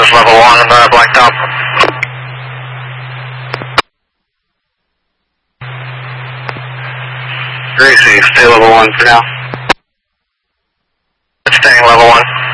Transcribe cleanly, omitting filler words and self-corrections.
is level 1 Blacktop. Receive, stay level 1 for now. Staying level 1.